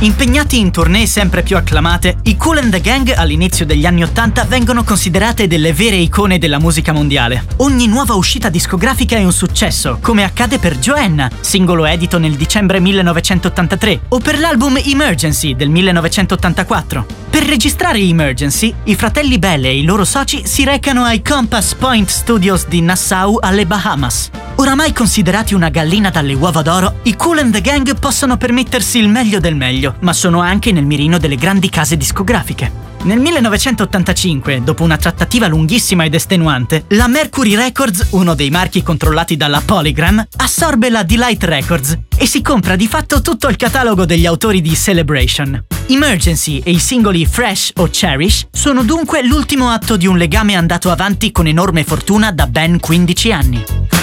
Impegnati in tournée sempre più acclamate, i Kool and the Gang all'inizio degli anni '80 vengono considerate delle vere icone della musica mondiale. Ogni nuova uscita discografica è un successo, come accade per Joanna, singolo edito nel dicembre 1983, o per l'album Emergency del 1984. Per registrare Emergency, i fratelli Bell e i loro soci si recano ai Compass Point Studios di Nassau, alle Bahamas. Oramai considerati una gallina dalle uova d'oro, i Kool and the Gang possono permettersi il meglio del meglio, ma sono anche nel mirino delle grandi case discografiche. Nel 1985, dopo una trattativa lunghissima ed estenuante, la Mercury Records, uno dei marchi controllati dalla Polygram, assorbe la Delight Records e si compra di fatto tutto il catalogo degli autori di Celebration. Emergency e i singoli Fresh o Cherish sono dunque l'ultimo atto di un legame andato avanti con enorme fortuna da ben 15 anni.